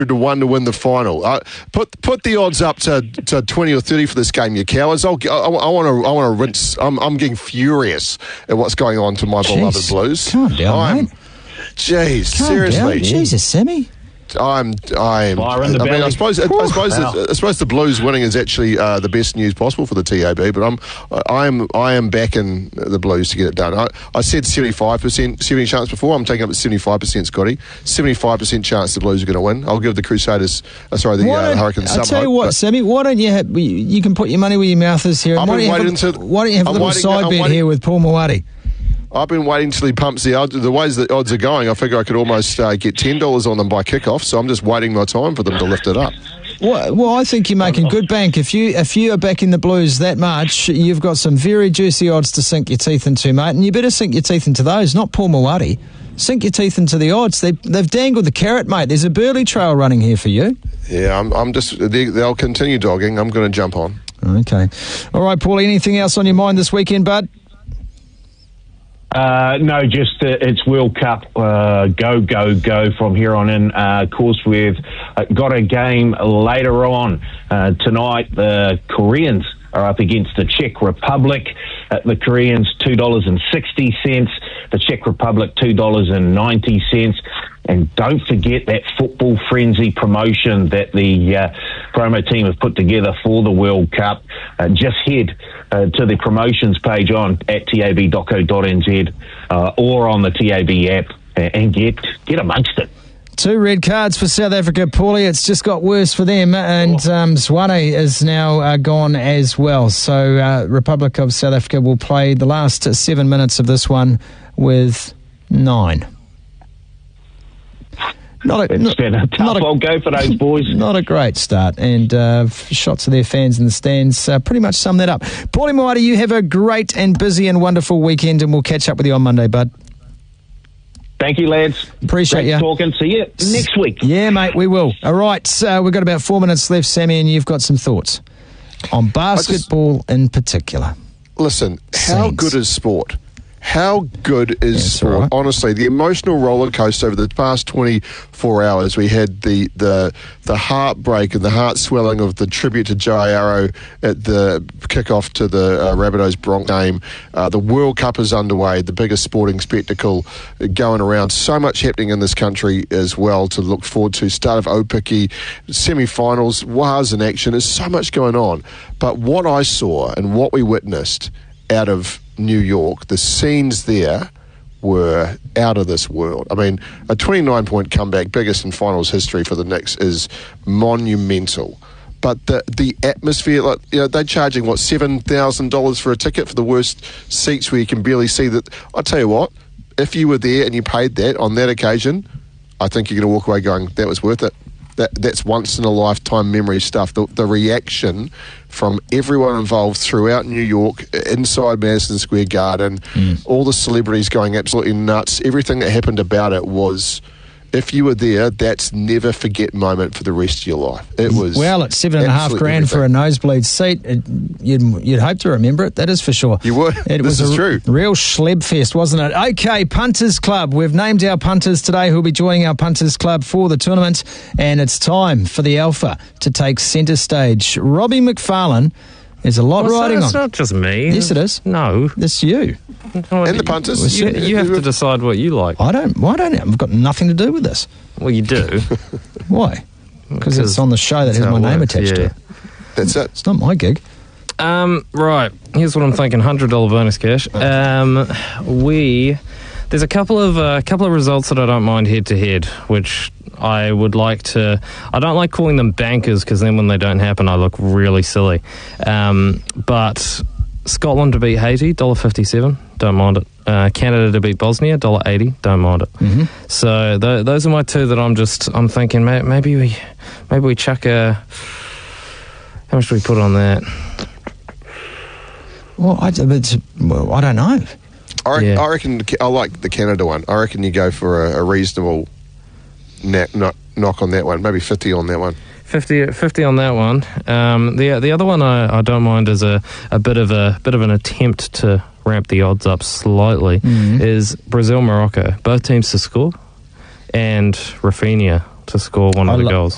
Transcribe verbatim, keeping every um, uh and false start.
to one to win the final. Uh, put put the odds up to, to twenty or thirty for this game, you cowards. I'll, I want to I want to rinse. I'm I'm getting furious at what's going on to my Jeez. beloved Blues. Calm down, I'm, mate. Jeez, Calm seriously. Down. Jesus, Sammy. I'm, I'm. I mean, I suppose, I, I suppose, wow. the, I suppose the Blues winning is actually uh, the best news possible for the T A B. But I'm, I am, I am backing the Blues to get it done. I, I said seventy-five percent, seventy chance before. I'm taking up at seventy-five percent, Scotty. seventy-five percent chance the Blues are going to win. I'll give the Crusaders, uh, sorry, the uh, Hurricanes. I'll some tell you hope, what, Sammy. Why don't you? Have, you can put your money where your mouth is here. I've Why don't, been you have to, a, why don't you have a I'm little waiting, side bet waiting, here with Paul Mawadi? I've been waiting till he pumps the odds. The ways the odds are going, I figure I could almost uh, get ten dollars on them by kickoff. So I'm just waiting my time for them to lift it up. Well, well, I think you're making good bank. If you if you are backing the Blues that much, you've got some very juicy odds to sink your teeth into, mate. And you better sink your teeth into those, not Paul Mawadi. Sink your teeth into the odds. They, they've dangled the carrot, mate. There's a Burley trail running here for you. Yeah, I'm, I'm just. They, they'll continue dogging. I'm going to jump on. Okay. All right, Paul, anything else on your mind this weekend, bud? Uh, no, just uh, it's World Cup. Uh, go, go, go from here on in. Uh, of course, we've uh, got a game later on uh, tonight. The Koreans are up against the Czech Republic. Uh, the Koreans, two dollars and sixty cents. The Czech Republic, two dollars and ninety cents. And don't forget that Football Frenzy promotion that the uh, promo team have put together for the World Cup. Uh, just head uh, to the promotions page on at tab dot co dot n z uh, or on the T A B app and get get amongst it. Two red cards for South Africa, Paulie. It's just got worse for them. And um, Zwane is now uh, gone as well. So uh, Republic of South Africa will play the last seven minutes of this one with nine. Not a, it's not, been a tough not a, old go for those boys. Not a great start. And uh, shots of their fans in the stands uh, pretty much sum that up. Paulie Mawadi, you have a great and busy and wonderful weekend, and we'll catch up with you on Monday, bud. Thank you, lads. Appreciate Great you. talking. See you next week. Yeah, mate, we will. All right, so we've got about four minutes left, Sammy, and you've got some thoughts on basketball just, in particular. Listen, how Scenes. good is sport? How good is yeah, sport? Right. Honestly, the emotional roller coaster over the past twenty-four hours. We had the, the the heartbreak and the heart swelling of the tribute to Joe Arrow at the kickoff to the uh, Rabbitohs Bronx game. Uh, the World Cup is underway, the biggest sporting spectacle going around. So much happening in this country as well to look forward to. Start of Opiki, semi-finals, Wahs in action. There's so much going on. But what I saw and what we witnessed out of New York, the scenes there were out of this world. I mean, a twenty-nine point comeback, biggest in finals history for the Knicks, is monumental. But the the atmosphere, like, you know, they're charging, what, seven thousand dollars for a ticket for the worst seats where you can barely see that. I tell you what, if you were there and you paid that on that occasion, I think you're going to walk away going, that was worth it. That That's once-in-a-lifetime memory stuff. The, the reaction from everyone involved throughout New York, inside Madison Square Garden, mm. all the celebrities going absolutely nuts, everything that happened about it was, if you were there, that's never forget moment for the rest of your life. It was well, at seven and a half grand everything. For a nosebleed seat, it, you'd, you'd hope to remember it. That is for sure. You would. It this was is a true. Real schleb fest, wasn't it? Okay, Punters Club. We've named our punters today who'll be joining our Punters Club for the tournament, and it's time for the Alpha to take centre stage. Robbie McFarlane. There's a lot well, riding it's on. It's not just me. Yes, it is. No. It's you. No, and the punters. You, you have to decide what you like. I don't. Why don't I? I've got nothing to do with this. Well, you do. Why? Because it's on the show that has my name works, attached yeah. to it. That's it. It's not my gig. Um, right. Here's what I'm thinking. one hundred dollars bonus cash. Um, we... There's a couple of uh, couple of results that I don't mind head to head, which I would like to. I don't like calling them bankers because then when they don't happen, I look really silly. Um, but Scotland to beat Haiti, one dollar fifty-seven, don't mind it. Uh, Canada to beat Bosnia, one dollar eighty, don't mind it. Mm-hmm. So th- those are my two that I'm just. I'm thinking may- maybe we maybe we chuck a. How much do we put on that? Well, I, it's, well, I don't know. I reckon, Yeah. I reckon I like the Canada one. I reckon you go for a, a reasonable knock, knock, knock on that one. Maybe fifty on that one. fifty, fifty on that one. Um, the the other one I, I don't mind as a, a bit of a bit of an attempt to ramp the odds up slightly mm-hmm. is Brazil Morocco. Both teams to score, and Rafinha to score one I of the lo- goals.